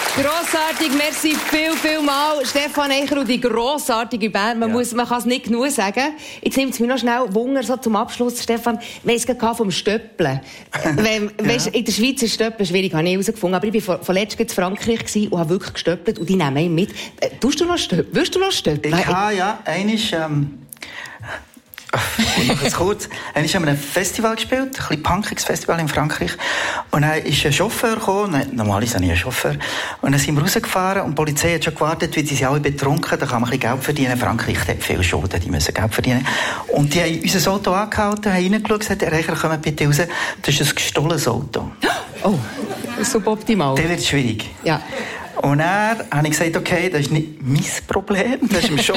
Grossartig, merci viel mal. Stefan Eicher und die grossartige Band. Man kann es nicht genug sagen. Jetzt nimmt es mich noch schnell Wunder, so zum Abschluss, Stefan. Weiss gerade vom Stöppeln. Weißt, in der Schweiz ist Stöppeln schwierig, habe ich herausgefunden. Aber ich war vorletzt in Frankreich und habe wirklich gestöppelt und die nehmen ihn mit. Willst du noch stöppeln? Ich habe, ja. Ich mache es kurz. Einmal haben wir ein Festival gespielt, ein bisschen punkiges Festival in Frankreich. Und dann ist ein Chauffeur gekommen. Normalerweise habe ich einen Chauffeur. Und dann sind wir rausgefahren und die Polizei hat schon gewartet, weil sie sind alle betrunken. Da kann man ein bisschen Geld verdienen. Frankreich hat viele Schulden, die müssen Geld verdienen. Und die haben unser Auto angehalten, haben reingeschaut und gesagt, Herr Eicher, kommt bitte raus. Das ist ein gestohlenes Auto. Oh, suboptimal. Das wird schwierig. Ja. Und dann habe ich gesagt, okay, das ist nicht mein Problem, das ist dem